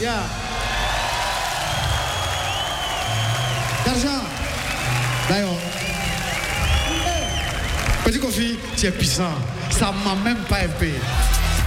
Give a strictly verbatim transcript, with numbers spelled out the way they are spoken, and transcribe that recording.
Yeah. D'argent. D'ailleurs. Petit Kofi, tu es puissant. Ça m'a même pas F P.